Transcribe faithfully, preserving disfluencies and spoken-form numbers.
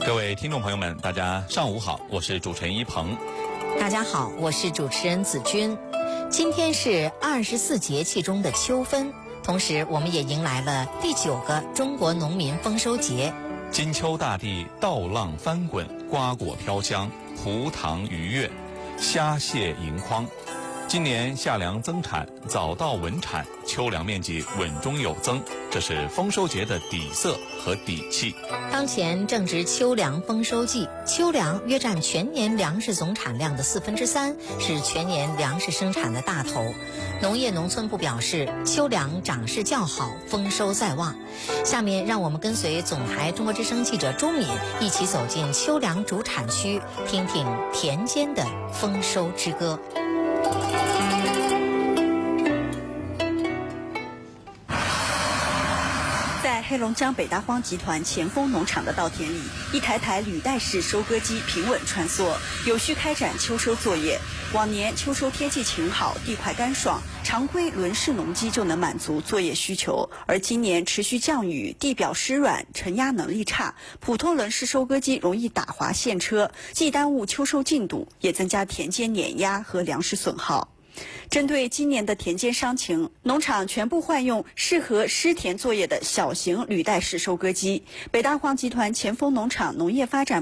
各位听众朋友们，大家上午好，我是主持人一鹏。 大家好，我是主持人子君。今天是二十四节气中的秋分，同时我们也迎来了第九个中国农民丰收节。 金秋大地稻浪翻滚，瓜果飘香，葡萄愉悦，虾蟹盈筐。今年夏粮增产，早稻稳产，秋粮面积稳中有增，这是丰收节的底色和底气。 当前正值秋粮丰收季，秋粮约占全年粮食总产量的四分之三，是全年粮食生产的大头。农业农村部表示，秋粮长势较好，丰收在望。下面让我们跟随总台中国之声记者朱敏一起走进秋粮主产区，听听田间的丰收之歌。 在黑龙江北大荒集团前锋农场的稻田里，一台台履带式收割机平稳穿梭，有序开展秋收作业。往年秋收天气晴好，地块干爽，常规轮式农机就能满足作业需求。而今年持续降雨，地表湿软，承压能力差，普通轮式收割机容易打滑陷车，既耽误秋收进度，也增加田间碾压和粮食损耗。针对今年的田间伤情，农场全部换用适合湿田作业的小型履带式收割机。北大荒集团前锋农场农业发展